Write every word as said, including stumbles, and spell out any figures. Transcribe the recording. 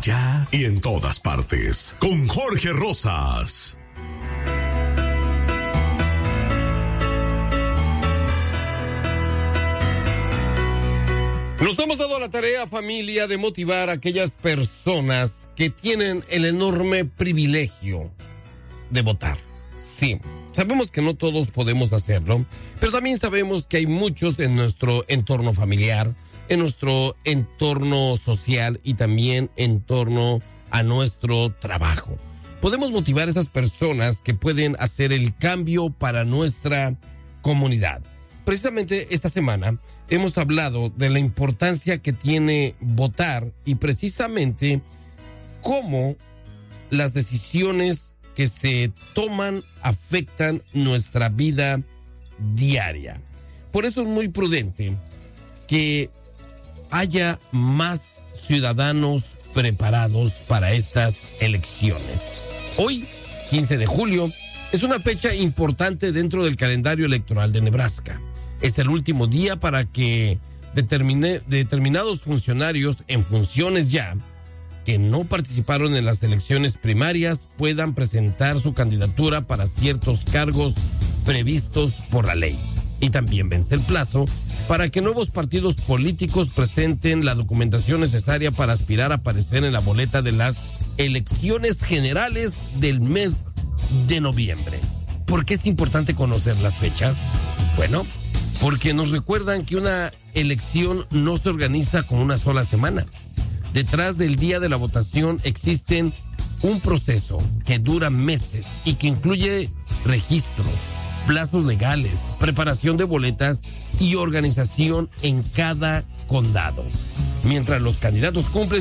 allá y en todas partes. Con Jorge Rosas. Nos hemos dado la tarea, familia, de motivar a aquellas personas que tienen el enorme privilegio de votar. Sí, sabemos que no todos podemos hacerlo, pero también sabemos que hay muchos en nuestro entorno familiar, en nuestro entorno social y también en torno a nuestro trabajo. Podemos motivar a esas personas que pueden hacer el cambio para nuestra comunidad. Precisamente esta semana hemos hablado de la importancia que tiene votar y precisamente cómo las decisiones que se toman afectan nuestra vida diaria. Por eso es muy prudente que haya más ciudadanos preparados para estas elecciones. Hoy, quince de julio, es una fecha importante dentro del calendario electoral de Nebraska. Es el último día para que determine, determinados funcionarios en funciones ya que no participaron en las elecciones primarias puedan presentar su candidatura para ciertos cargos previstos por la ley. Y también vence el plazo para que nuevos partidos políticos presenten la documentación necesaria para aspirar a aparecer en la boleta de las elecciones generales del mes de noviembre. ¿Por qué es importante conocer las fechas? Bueno, porque nos recuerdan que una elección no se organiza con una sola semana. Detrás del día de la votación existen un proceso que dura meses y que incluye registros, plazos legales, preparación de boletas y organización en cada condado. Mientras los candidatos cumplen